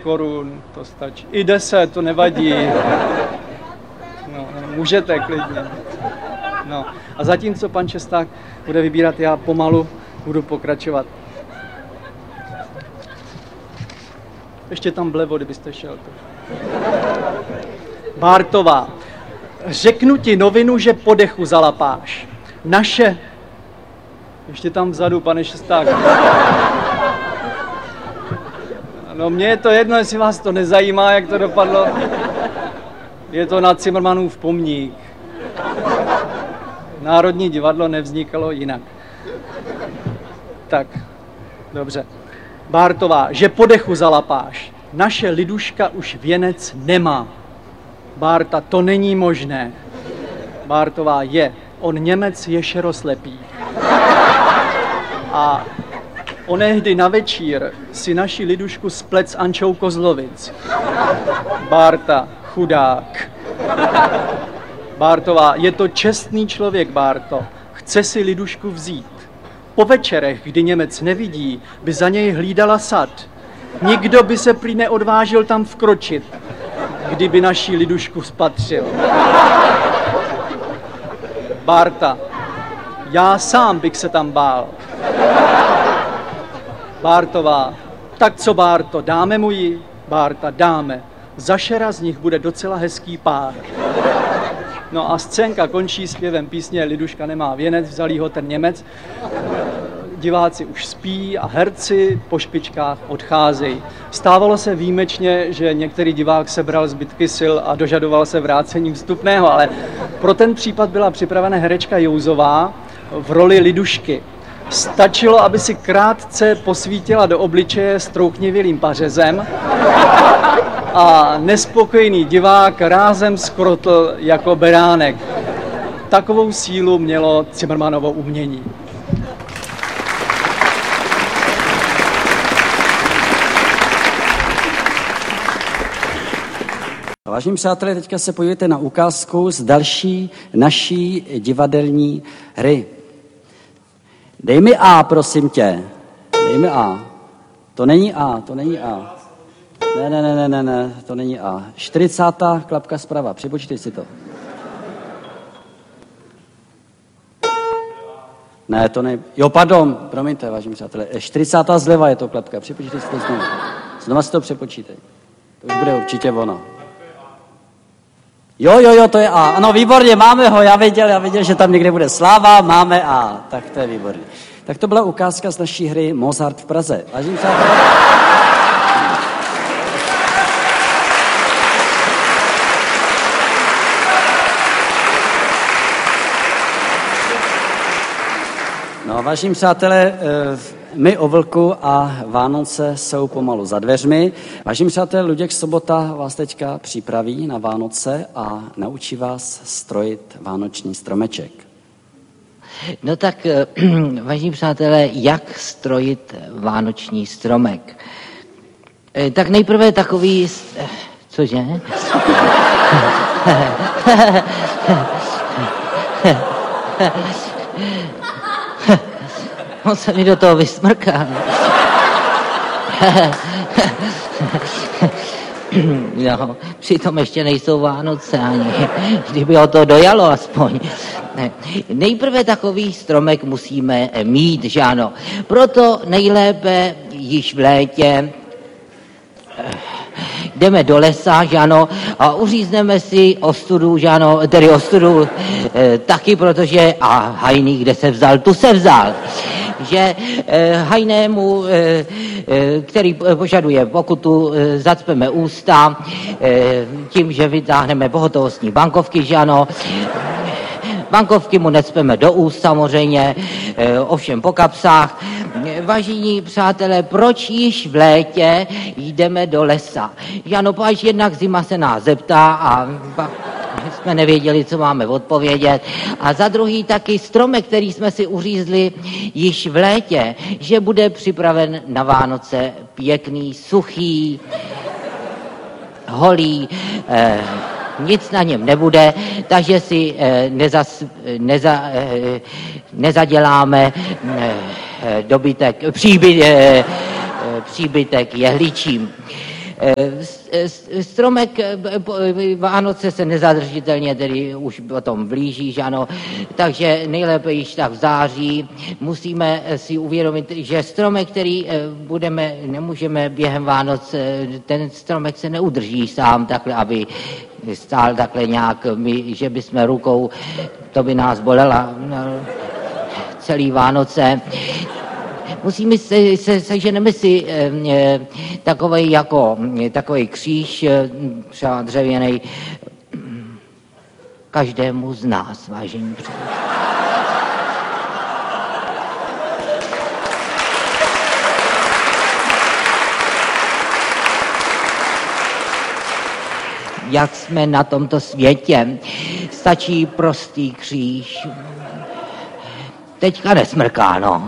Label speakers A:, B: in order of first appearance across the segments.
A: korun, to stačí. I 10, to nevadí. No, můžete klidně. No. A zatímco pan Šesták bude vybírat, já pomalu budu pokračovat. Ještě tam vlevo, kdybyste šel. Bártová. Řeknu ti novinu, že po dechu zalapáš. Naše... Ještě tam vzadu, pane Šesták. No mně je to jedno, jestli vás to nezajímá, jak to dopadlo. Je to na Cimrmanův pomník. Národní divadlo nevznikalo jinak. Tak, dobře. Bártová, že po dechu zalapáš. Naše Liduška už věnec nemá. Bárta, to není možné. Bártová, je. On Němec je šeroslepý. A onehdy na večír si naši Lidušku splet s Ančou Kozlovic. Bárta, chudák. Bártová, je to čestný člověk, Bárto. Chce si Lidušku vzít. Po večerech, kdy Němec nevidí, by za něj hlídala sad. Nikdo by se prý neodvážil tam vkročit, kdyby naši Lidušku spatřil. Bárta, já sám bych se tam bál. Bártová, tak co Bárto, dáme mu ji? Bárta, dáme. Za šera z nich bude docela hezký pár. No a scénka končí zpěvem písně Liduška nemá věnec, vzal jí ho ten Němec. Diváci už spí a herci po špičkách odcházejí. Stávalo se výjimečně, že některý divák sebral zbytky sil a dožadoval se vrácení vstupného, ale pro ten případ byla připravena herečka Jouzová v roli Lidušky. Stačilo, aby si krátce posvítila do obličeje strouchnivělým pařezem a nespokojený divák rázem skrotl jako beránek. Takovou sílu mělo Cimrmanovo umění.
B: Vážení přátelé, teďka se podívejte na ukázku z další naší divadelní hry. Dej mi A, prosím tě. Dej mi A. To není A, to není A. Ne, to není A. 40. klapka zprava, připočítej si to. Ne, to ne... Jo, pardon, promiňte, vážení přátelé. 40. zleva je to klapka, připočítej si to znovu. Znova si to přepočítej. To už bude určitě ono. Jo, to je A. Ano, výborně, máme ho, já věděl, že tam někde bude sláva, máme A. Tak to je výborně. Tak to byla ukázka z naší hry Mozart v Praze. Vážení přátelé. No, vážení přátelé, my o vlku a Vánoce jsou pomalu za dveřmi. Vážení přátelé, Luděk Sobota vás teďka připraví na Vánoce a naučí vás strojit vánoční stromeček.
C: No tak, vážení přátelé, jak strojit vánoční stromek? Tak nejprve takový... Cože? On se mi do toho vysmrká. No, přitom ještě nejsou Vánoce ani, kdyby ho to dojalo aspoň. Nejprve takový stromek musíme mít, že ano. Proto nejlépe již v létě jdeme do lesa, že ano, a uřízneme si ostudu, že ano, tedy ostudu taky, protože a hajný, kde se vzal, tu se vzal. Že hajnému, který požaduje pokutu, zacpeme ústa tím, že vytáhneme pohotovostní bankovky, že ano. Bankovky mu necpeme do úst samozřejmě, ovšem po kapsách. Vážení přátelé, proč již v létě jdeme do lesa? Že ano, až jednak zima se nás zeptá a jsme nevěděli, co máme odpovědět. A za druhý taky stromek, který jsme si uřízli již v létě, že bude připraven na Vánoce pěkný, suchý, holý, nic na něm nebude, takže si nezaděláme příbytek jehličím. Stromek Vánoce se nezadržitelně tedy už potom blíží, že ano, takže nejlépe již tak v září. Musíme si uvědomit, že stromek, který nemůžeme během Vánoc, ten stromek se neudrží sám takhle, aby stál takhle nějak, že bychom rukou, to by nás bolela celý Vánoce. Musíme seženeme si takový kříž, třeba dřevěný, každému z nás, vážení přátelé. Jak jsme na tomto světě, stačí prostý kříž. Teďka nesmrká, no.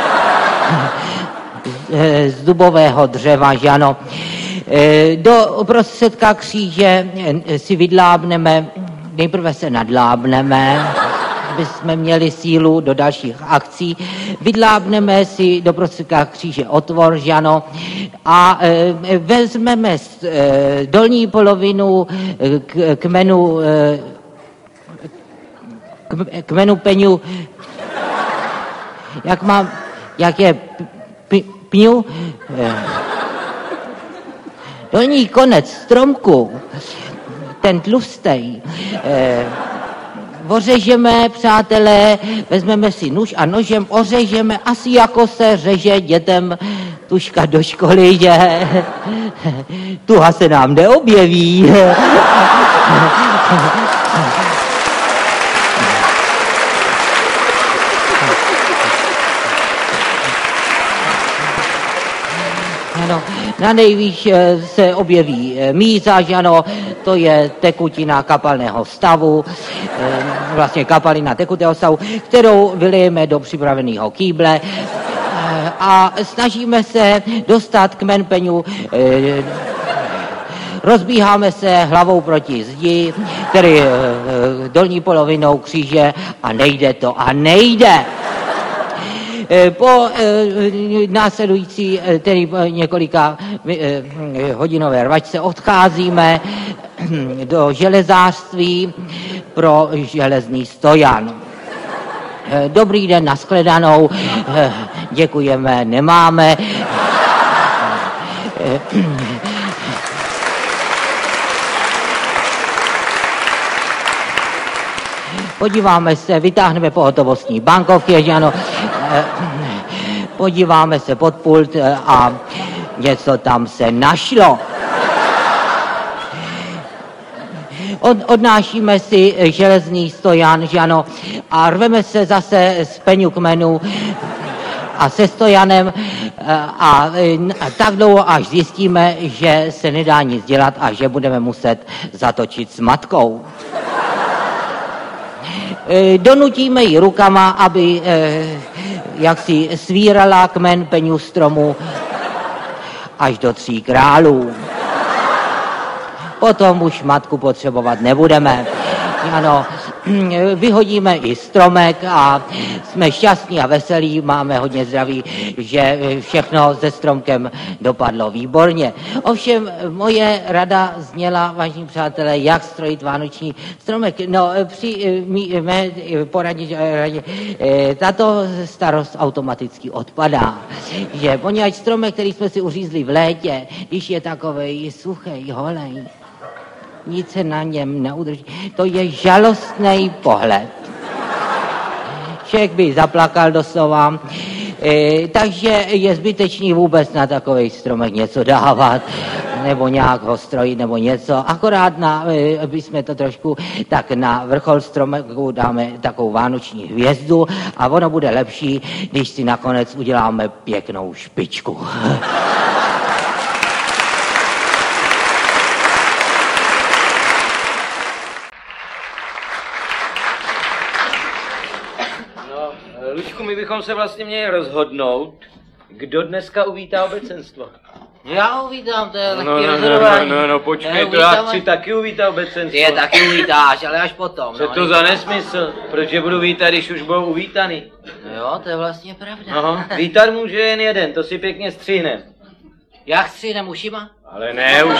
C: Z dubového dřeva, že ano. Do prostředka kříže si vydlábneme, nejprve se nadlábneme, aby jsme měli sílu do dalších akcí. Vydlábneme si do prostředka kříže otvor, že ano, a vezmeme dolní polovinu kmenu peňu, jak je pňu, dolní konec stromku, ten tlustej, ořežeme, přátelé, vezmeme si nůž a nožem ořežeme, asi jako se řeže dětem tuška do školy, že tuha se nám neobjeví. Ano, na nejvýš se objeví míza, že ano, to je tekutina kapalného stavu, vlastně kapalina tekutého stavu, kterou vylijeme do připraveného kýble a snažíme se dostat kmen peňu, rozbíháme se hlavou proti zdi, tedy dolní polovinou kříže a nejde to a nejde. Po následující, tedy několika hodinové rvačce odcházíme do železářství pro železný stojan. Dobrý den, nashledanou, děkujeme, nemáme. Podíváme se, vytáhneme pohotovostní bankovky, že ano, podíváme se pod pult a něco tam se našlo. Odnášíme si železný stojan, že ano, a rveme se zase z peňu kmenu a se stojanem a tak dlouho, až zjistíme, že se nedá nic dělat a že budeme muset zatočit s matkou. Donutíme ji rukama, aby jaksi svírala kmen peňu stromu až do 3 králů. Potom už matku potřebovat nebudeme. Ano, vyhodíme i stromek a jsme šťastní a veselí, máme hodně zdraví, že všechno se stromkem dopadlo výborně. Ovšem, moje rada zněla, vážení přátelé, jak strojit vánoční stromek. No, při mé poradě, tato starost automaticky odpadá. Že poněvadž stromek, který jsme si uřízli v létě, když je takovej suchej, holej, nic se na něm neudrží. To je žalostný pohled. Člověk by zaplakal doslova. Takže je zbytečný vůbec na takový stromek něco dávat, nebo nějak ho strojit, nebo něco. Akorát aby jsme to trošku, tak na vrchol stromeku dáme takovou vánoční hvězdu a ono bude lepší, když si nakonec uděláme pěknou špičku.
D: Lučku, my bychom se vlastně měli rozhodnout, kdo dneska uvítá obecenstvo.
C: Já uvítám, to je taky rozhodování.
D: No, počkej, to já chci taky uvítat obecenstvo.
C: Ty je taky uvítáš, ale až potom.
D: Co to za nesmysl? Proč je budu vítat, když už budou uvítaný?
C: No jo, to je vlastně pravda.
D: Aha, vítat může jen jeden, to si pěkně střihnem.
C: Já chci, nemusím?
D: Ale ne, už